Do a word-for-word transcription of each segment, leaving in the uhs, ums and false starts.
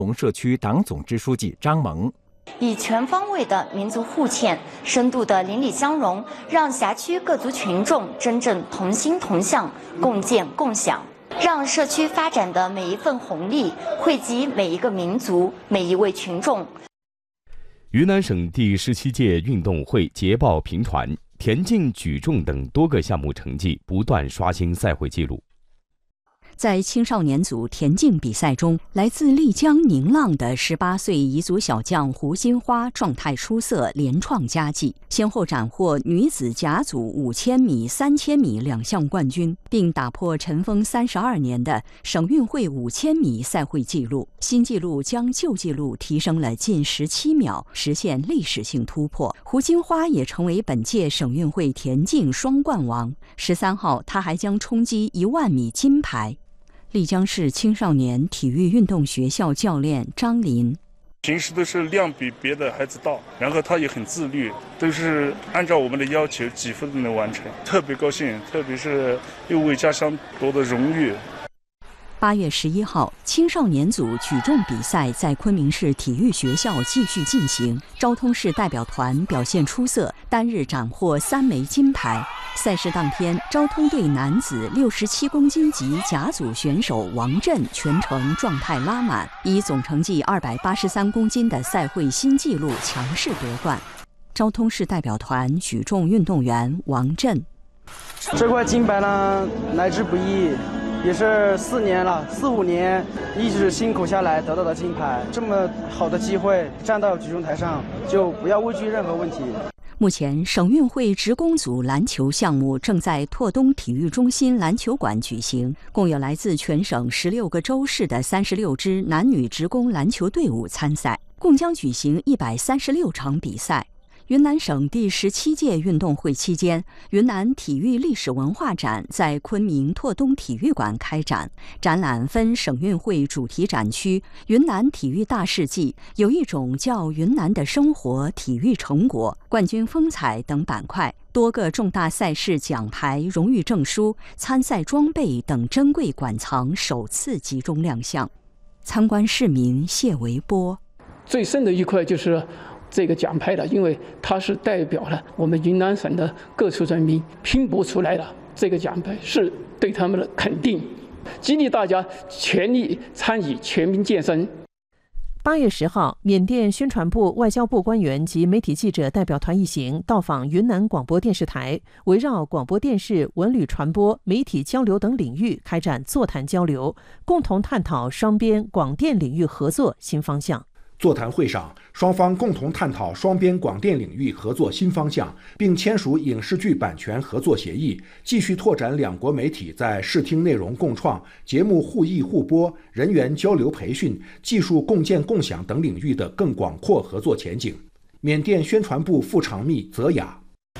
龙社区党总支书记张萌。 以全方位的民族互嵌、深度的邻里相融，让辖区各族群众真正同心同向、共建共享，让社区发展的每一份红利惠及每一个民族、每一位群众。 云南省第十七届运动会捷报频传，田径、举重等多个项目成绩不断刷新赛会纪录。 在青少年组田径比赛中，来自丽江宁浪的十八岁彝族小将胡金花状态出色，连创佳绩，先后斩获女子甲组五千米、三千米两项冠军，并打破尘封三十二年的省运会五千米赛会纪录。新纪录将旧纪录提升了近十七秒，实现历史性突破。胡金花也成为本届省运会田径双冠王。十三号，他还将冲击一万米金牌。丽江市青少年体育运动学校教练张林， 平时都是量比别的孩子大，然后他也很自律，都是按照我们的要求几分都能完成，特别高兴，特别是又为家乡夺得荣誉。 八月十一号，青少年组举重比赛在昆明市体育学校继续进行，昭通市代表团表现出色，单日斩获三枚金牌。赛事当天，昭通队男子六十七公斤级甲组选手王震全程状态拉满，以总成绩二百八十三公斤的赛会新纪录强势夺冠。昭通市代表团举重运动员王震， 这块金牌呢来之不易，也是四年了，四五年一直辛苦下来得到的金牌。这么好的机会站到举重台上，就不要畏惧任何问题。 目前，省运会职工组篮球项目正在拓东体育中心篮球馆举行，共有来自全省十六个州市的三十六支男女职工篮球队伍参赛，共将举行一百三十六场比赛。云南省第十七届运动会期间，云南体育历史文化展在昆明拓东体育馆开展。展览分省运会主题展区、云南体育大事记、有一种叫云南的生活、体育成果、冠军风采等板块。多个重大赛事奖牌、荣誉证书、参赛装备等珍贵馆藏首次集中亮相。参观市民谢维波， 最深的一块就是这个奖牌了，因为它是代表了我们云南省的各处人民拼搏出来的这个奖牌，是对他们的肯定，激励大家全力参与全民健身。 八月十号，缅甸宣传部、外交部官员及媒体记者代表团一行到访云南广播电视台，围绕广播电视、文旅传播、媒体交流等领域开展座谈交流，共同探讨双边广电领域合作新方向。 座谈会上，双方共同探讨双边广电领域合作新方向，并签署影视剧版权合作协议，继续拓展两国媒体在视听内容共创、节目互译互播、人员交流培训、技术共建共享等领域的更广阔合作前景。缅甸宣传部副长秘泽雅，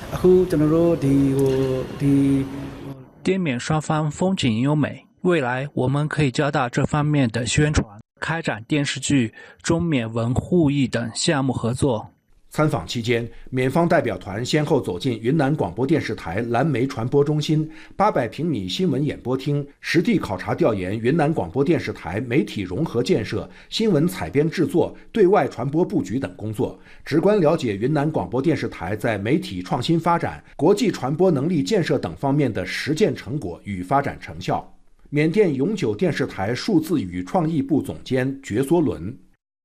滇缅双方风景优美，未来我们可以加大这方面的宣传，开展电视剧、中缅文互译等项目合作。 参访期间，缅方代表团先后走进云南广播电视台蓝莓传播中心、八百平米新闻演播厅，实地考察调研云南广播电视台媒体融合建设、新闻采编制作、对外传播布局等工作，直观了解云南广播电视台在媒体创新发展、国际传播能力建设等方面的实践成果与发展成效。缅甸永久电视台数字与创意部总监觉梭伦，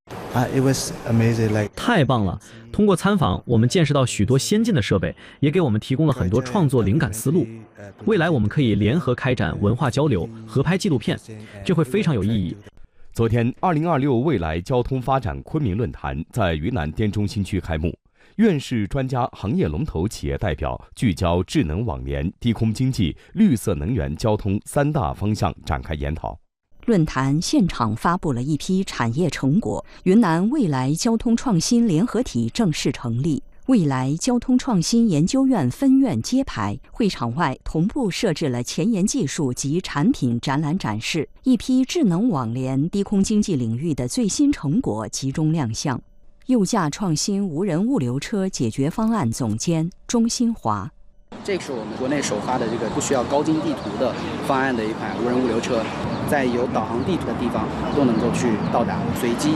太棒了！通过参访，我们见识到许多先进的设备，也给我们提供了很多创作灵感思路。未来我们可以联合开展文化交流，合拍纪录片，这会非常有意义。 昨天，二零二六未来交通发展昆明论坛在云南滇中心区开幕。院士、专家、行业龙头企业代表聚焦智能网联、低空经济、绿色能源、交通三大方向展开研讨。 论坛现场发布了一批产业成果，云南未来交通创新联合体正式成立，未来交通创新研究院分院揭牌。会场外同步设置了前沿技术及产品展览展示，一批智能网联、低空经济领域的最新成果集中亮相。右驾创新无人物流车解决方案总监钟新华， 这是我们国内首发的这个不需要高精地图的方案的一款无人物流车。 在有导航地图的地方都能够去到达，随机